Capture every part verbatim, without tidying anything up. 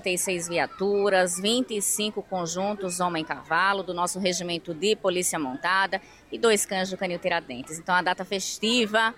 cinquenta e seis viaturas, vinte e cinco conjuntos homem-cavalo do nosso regimento de polícia montada e dois cães do Canil Tiradentes. Então, a data festiva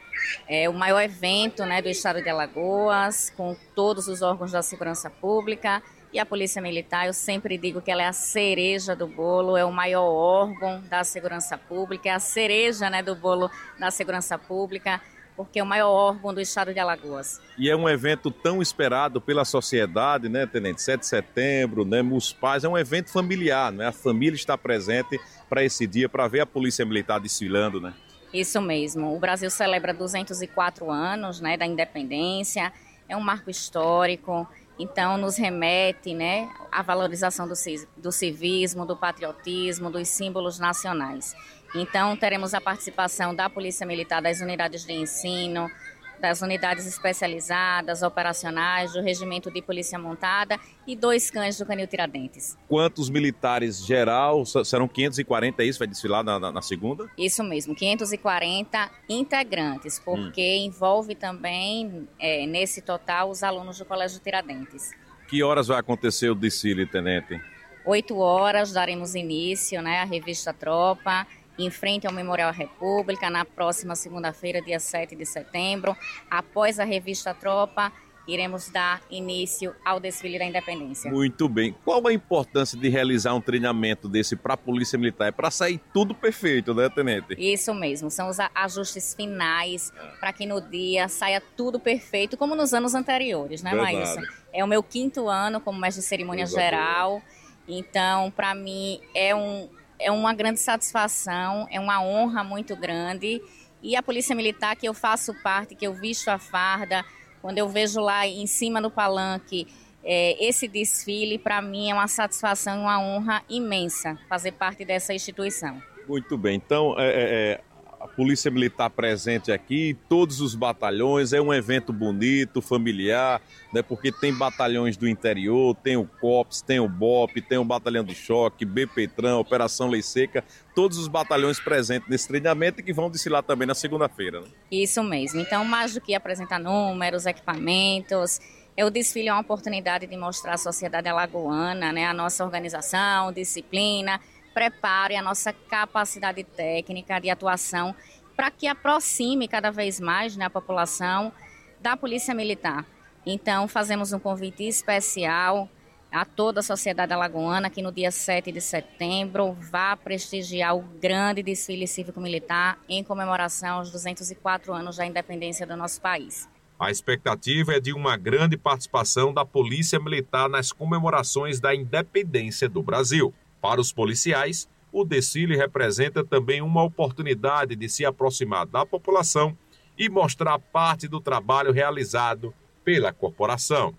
é o maior evento, né, do estado de Alagoas, com todos os órgãos da segurança pública e a Polícia Militar. Eu sempre digo que ela é a cereja do bolo, é o maior órgão da segurança pública, é a cereja, né, do bolo da segurança pública, porque é o maior órgão do estado de Alagoas. E é um evento tão esperado pela sociedade, né, Tenente? sete de setembro, né, os pais, é um evento familiar, né? A família está presente para esse dia, para ver a Polícia Militar desfilando, né? Isso mesmo. O Brasil celebra duzentos e quatro anos, né, da independência, é um marco histórico, então nos remete, né, à valorização do, do civismo, do patriotismo, dos símbolos nacionais. Então teremos a participação da Polícia Militar, das unidades de ensino, das unidades especializadas, operacionais, do Regimento de Polícia Montada e dois cães do Canil Tiradentes. Quantos militares geral? Serão quinhentos e quarenta, é isso? Vai desfilar na, na, na segunda? Isso mesmo, quinhentos e quarenta integrantes, porque hum. envolve também, é, nesse total, os alunos do Colégio Tiradentes. Que horas vai acontecer o desfile, Tenente? Oito horas, daremos início, né, à revista Tropa, em frente ao Memorial à República, na próxima segunda-feira, dia sete de setembro. Após a revista Tropa, iremos dar início ao desfile da Independência. Muito bem. Qual a importância de realizar um treinamento desse para a Polícia Militar? É para sair tudo perfeito, né, Tenente? Isso mesmo. São os ajustes finais para que no dia saia tudo perfeito, como nos anos anteriores, né, Maísa? É o meu quinto ano como mestre de cerimônia Exato. geral. Então, para mim, é um... É uma grande satisfação, é uma honra muito grande. E a Polícia Militar, que eu faço parte, que eu visto a farda, quando eu vejo lá em cima do palanque é, esse desfile, para mim é uma satisfação e uma honra imensa fazer parte dessa instituição. Muito bem, então é, é, a Polícia Militar presente aqui, todos os batalhões, é um evento bonito, familiar, né, porque tem batalhões do interior, tem o COPS, tem o BOP, tem o Batalhão de Choque, BPTran, Operação Lei Seca, todos os batalhões presentes nesse treinamento e que vão desfilar também na segunda-feira, né? Isso mesmo, então mais do que apresentar números, equipamentos, o desfile é uma oportunidade de mostrar à sociedade alagoana, né, a nossa organização, disciplina, prepare a nossa capacidade técnica de atuação para que aproxime cada vez mais, né, a população da Polícia Militar. Então, fazemos um convite especial a toda a sociedade alagoana que no dia sete de setembro vá prestigiar o grande desfile cívico-militar em comemoração aos duzentos e quatro anos da independência do nosso país. A expectativa é de uma grande participação da Polícia Militar nas comemorações da independência do Brasil. Para os policiais, o desfile representa também uma oportunidade de se aproximar da população e mostrar parte do trabalho realizado pela corporação.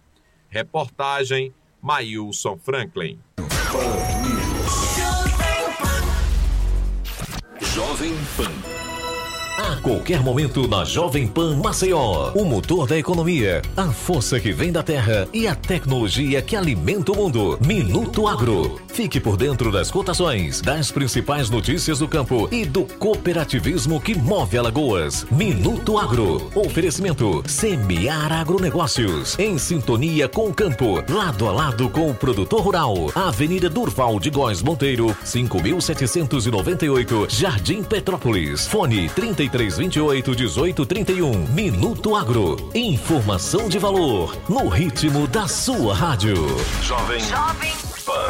Reportagem Maílson Franklin. Jovem Pan. A qualquer momento na Jovem Pan Maceió, o motor da economia, a força que vem da terra e a tecnologia que alimenta o mundo. Minuto Agro. Fique por dentro das cotações, das principais notícias do campo e do cooperativismo que move Alagoas. Minuto Agro. Oferecimento Semear Agronegócios. Em sintonia com o campo, lado a lado com o produtor rural. Avenida Durval de Góes Monteiro, cinco mil setecentos e noventa e oito, Jardim Petrópolis. Fone trinta e três, vinte e oito, dezoito, trinta e um. Minuto Agro. Informação de valor no ritmo da sua rádio. Jovem, Jovem Pan.